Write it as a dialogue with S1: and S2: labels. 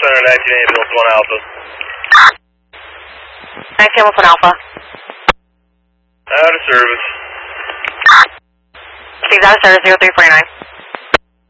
S1: Center 19 Alpha.
S2: 19 Alpha.
S1: Out of service.
S2: Steve's out of service, 0349.